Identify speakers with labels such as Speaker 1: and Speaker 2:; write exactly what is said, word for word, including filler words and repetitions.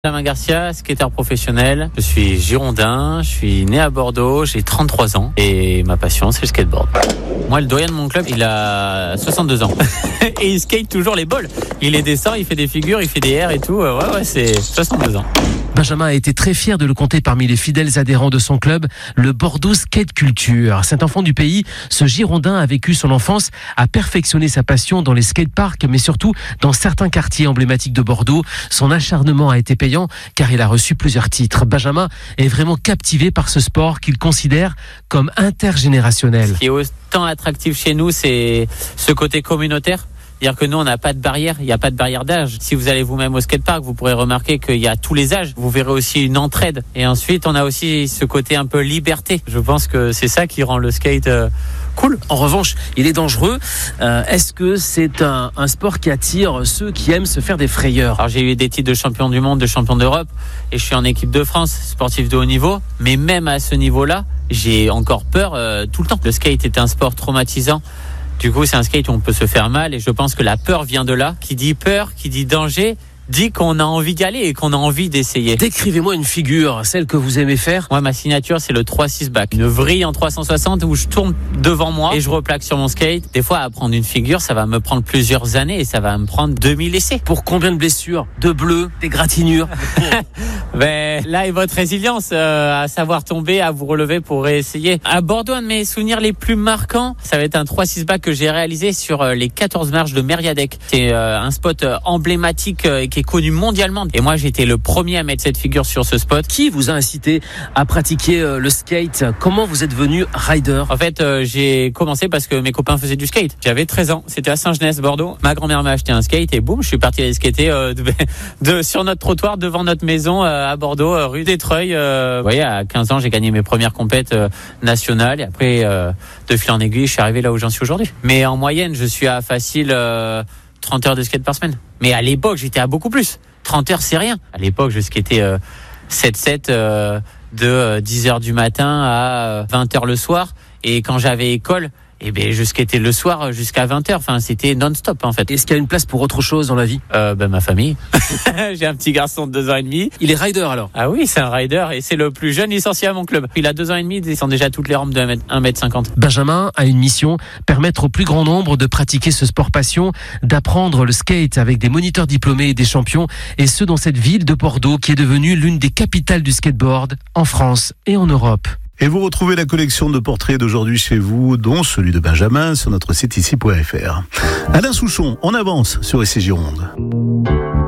Speaker 1: Benjamin Garcia, skater professionnel. Je suis girondin, je suis né à Bordeaux, j'ai trente-trois ans et ma passion c'est le skateboard. Moi, le doyen de mon club, il a soixante-deux ans et il skate toujours les balls. Il les descend, il fait des figures, il fait des airs et tout. Ouais, ouais, c'est soixante-deux ans.
Speaker 2: Benjamin a été très fier de le compter parmi les fidèles adhérents de son club, le Bordeaux Skate Culture. Cet enfant du pays, ce girondin a vécu son enfance, a perfectionné sa passion dans les skateparks, mais surtout dans certains quartiers emblématiques de Bordeaux. Son acharnement a été payant car il a reçu plusieurs titres. Benjamin est vraiment captivé par ce sport qu'il considère comme intergénérationnel.
Speaker 1: Ce qui est autant attractif chez nous, c'est ce côté communautaire. C'est-à-dire que nous, on n'a pas de barrière, il n'y a pas de barrière d'âge. Si vous allez vous-même au skatepark, vous pourrez remarquer qu'il y a tous les âges. Vous verrez aussi une entraide. Et ensuite, on a aussi ce côté un peu liberté. Je pense que c'est ça qui rend le skate euh, cool.
Speaker 2: En revanche, il est dangereux. Euh, est-ce que c'est un, un sport qui attire ceux qui aiment se faire des frayeurs ?
Speaker 1: Alors, j'ai eu des titres de champion du monde, de champion d'Europe, et je suis en équipe de France, sportif de haut niveau. Mais même à ce niveau-là, j'ai encore peur euh, tout le temps. Le skate est un sport traumatisant. Du coup, c'est un skate où on peut se faire mal et je pense que la peur vient de là. Qui dit peur, qui dit danger, dit qu'on a envie d'y aller et qu'on a envie d'essayer.
Speaker 2: Décrivez-moi une figure, celle que vous aimez faire.
Speaker 1: Moi, ma signature, c'est le trois six back. Une vrille en trois cent soixante où je tourne devant moi et je replaque sur mon skate. Des fois, apprendre une figure, ça va me prendre plusieurs années et ça va me prendre deux mille essais.
Speaker 2: Pour combien de blessures ? De bleus, des gratinures ?
Speaker 1: Ben, là est votre résilience, euh, à savoir tomber, à vous relever pour réessayer. À Bordeaux, un de mes souvenirs les plus marquants, ça va être un trois six back que j'ai réalisé sur euh, les quatorze marches de Mériadec. C'est euh, un spot euh, emblématique euh, qui est connu mondialement. Et moi, j'ai été le premier à mettre cette figure sur ce spot.
Speaker 2: Qui vous a incité à pratiquer euh, le skate ? Comment vous êtes devenu rider ?
Speaker 1: En fait, euh, j'ai commencé parce que mes copains faisaient du skate. J'avais treize ans, c'était à Saint-Genès, Bordeaux. Ma grand-mère m'a acheté un skate et boum, je suis parti aller skater euh, de, de, sur notre trottoir devant notre maison euh, à Bordeaux, euh, rue des Treuils. Euh, vous voyez, à quinze ans, j'ai gagné mes premières compètes euh, nationales et après, euh, de fil en aiguille, je suis arrivé là où j'en suis aujourd'hui. Mais en moyenne, je suis à facile euh, trente heures de skate par semaine. Mais à l'époque, j'étais à beaucoup plus. trente heures, c'est rien. À l'époque, je skatais euh, sept sept euh, de euh, dix heures du matin à euh, vingt heures le soir. Et quand j'avais école, eh ben, je skatais le soir jusqu'à vingt heures. Enfin, c'était non-stop, en fait.
Speaker 2: Est-ce qu'il y a une place pour autre chose dans la vie ?
Speaker 1: euh, ben, ma famille. J'ai un petit garçon de deux ans et demi.
Speaker 2: Il est rider, alors ?
Speaker 1: Ah oui, c'est un rider et c'est le plus jeune licencié à mon club. Il a deux ans et demi, il descend déjà toutes les rampes de un mètre cinquante.
Speaker 2: Benjamin a une mission, permettre au plus grand nombre de pratiquer ce sport passion, d'apprendre le skate avec des moniteurs diplômés et des champions, et ce dans cette ville de Bordeaux qui est devenue l'une des capitales du skateboard en France et en Europe.
Speaker 3: Et vous retrouvez la collection de portraits d'aujourd'hui chez vous, dont celui de Benjamin, sur notre site ici point f r. Alain Souchon, on avance sur S C Gironde.